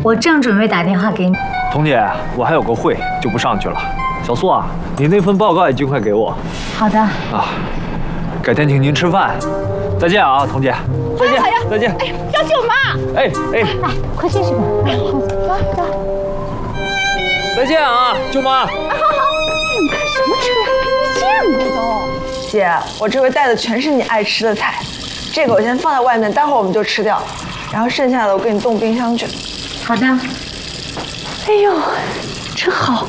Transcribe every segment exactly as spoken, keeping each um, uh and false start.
我正准备打电话给你。 彤姐，我还有个会，就不上去了。小苏啊，你那份报告也尽快给我。 好的。 啊，改天请您吃饭。再见啊，彤姐。再见。再见。 哎，小舅妈。 哎哎， 来，快歇歇吧。 哎，好，走走。 再见啊，舅妈。 啊，好好。你开什么车呀？没见过都。姐，我这回带的全是你爱吃的菜，这个我先放在外面，待会儿我们就吃掉，然后剩下的我给你冻冰箱去。 好的。 哎呦，真好。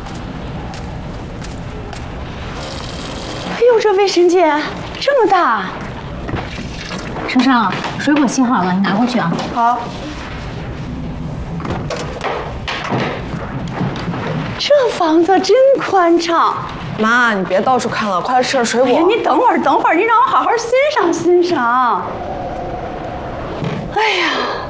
哎呦，这卫生间这么大。 生生，水果洗好了，你拿过去啊。 好。这房子真宽敞。妈，你别到处看了，快来吃点水果。哎呀，你等会儿，等会儿，你让我好好欣赏欣赏。哎呀，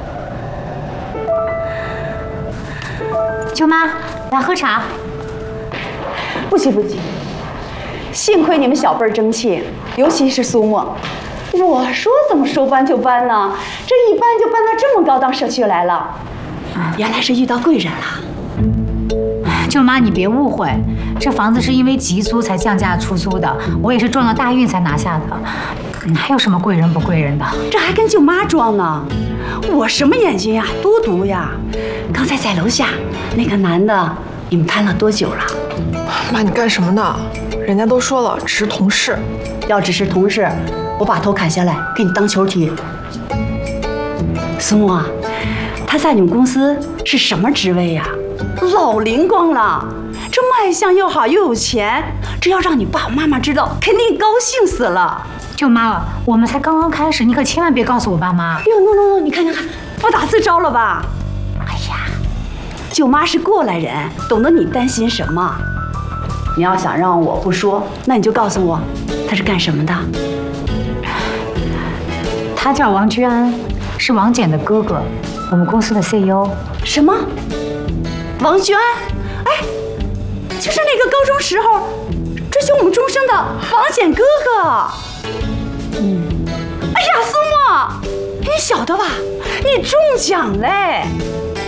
舅妈，来喝茶。 不急不急，幸亏你们小辈儿争气，尤其是苏沫。我说怎么说搬就搬呢？这一搬就搬到这么高档社区来了，原来是遇到贵人了。 舅妈，你别误会，这房子是因为急租才降价出租的，我也是撞了大运才拿下的。哪有什么贵人不贵人的？ 这还跟舅妈装呢？我什么眼睛呀，多毒呀！刚才在楼下那个男的，你们谈了多久了？ 妈，你干什么呢？人家都说了，只是同事。 要只是同事，我把头砍下来给你当球踢。苏沫，他在你们公司是什么职位呀？老灵光了，这卖相又好又有钱，这要让你爸爸妈妈知道，肯定高兴死了。 舅妈，我们才刚刚开始，你可千万别告诉我爸妈。 哟 ，no no no， 你看看看，不打自招了吧？哎呀，舅妈是过来人，懂得你担心什么。你要想让我不说，那你就告诉我，他是干什么的？ 他叫王居安，是王简的哥哥，我们公司的 C E O。 什么？王居安？哎，就是那个高中时候追求我们终生的王简哥哥。嗯。哎呀，苏沫，你晓得吧？你中奖嘞！